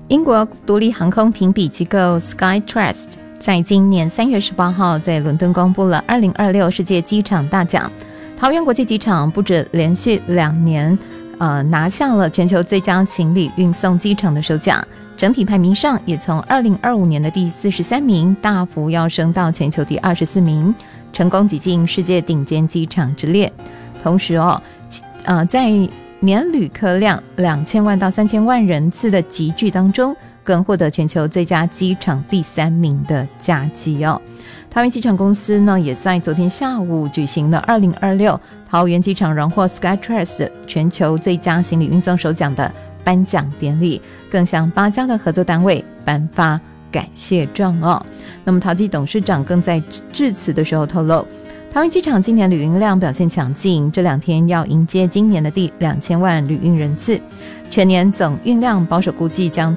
英国独立航空评比机构 Skytrust 在今年3月18号在伦敦公布了2026世界机场大奖，桃园国际机场不止连续2年拿下了全球最佳行李运送机场的首奖，整体排名上也从2025年的第43名大幅跃升到全球第24名，成功挤进世界顶尖机场之列。同时在年旅客量2000万到3000万人次的集聚当中，更获得全球最佳机场第3名的佳绩桃园机场公司呢，也在昨天下午举行了2026桃园机场荣获 Skytrust 全球最佳行李运送首奖的颁奖典礼，更向8家的合作单位颁发感谢状那么桃机董事长更在致辞的时候透露，桃园机场今年旅运量表现强劲，这2天要迎接今年的第2000万旅运人次，全年总运量保守估计将